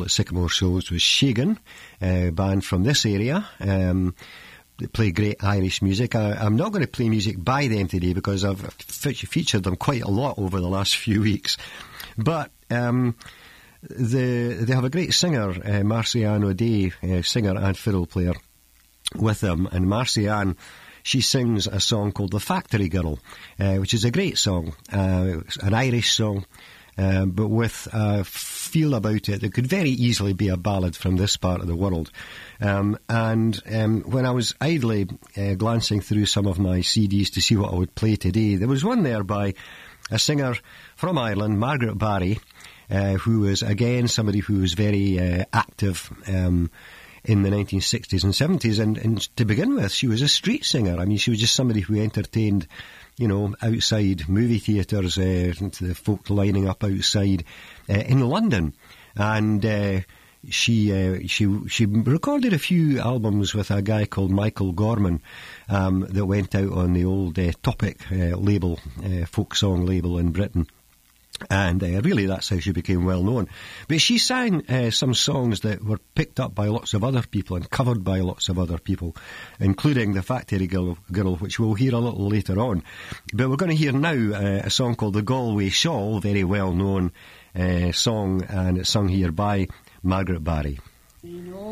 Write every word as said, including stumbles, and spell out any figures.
at Sycamore shows was Shagan, a band from this area. Um, they play great Irish music. I, I'm not going to play music by them today because I've fe- featured them quite a lot over the last few weeks. But um, the, they have a great singer, uh, Marcianne O'Day, uh, singer and fiddle player, with them. And Marcianne, she sings a song called The Factory Girl, uh, which is a great song, uh, an Irish song, uh, but with a feel about it that could very easily be a ballad from this part of the world. Um, and um, when I was idly uh, glancing through some of my C Ds to see what I would play today, there was one there by a singer from Ireland, Margaret Barry, uh, who was, again, somebody who was very uh, active um in the nineteen sixties and seventies, and, and to begin with, she was a street singer. I mean, she was just somebody who entertained, you know, outside movie theatres, uh, the folk lining up outside uh, in London, and uh, she uh, she she recorded a few albums with a guy called Michael Gorman um, that went out on the old uh, Topic uh, label, uh, folk song label in Britain. And uh, really that's how she became well known. But she sang uh, some songs that were picked up by lots of other people and covered by lots of other people, including The Factory Girl, Girl which we'll hear a little later on. But we're going to hear now uh, a song called The Galway Shawl, very well known uh, song, and it's sung here by Margaret Barry. You know.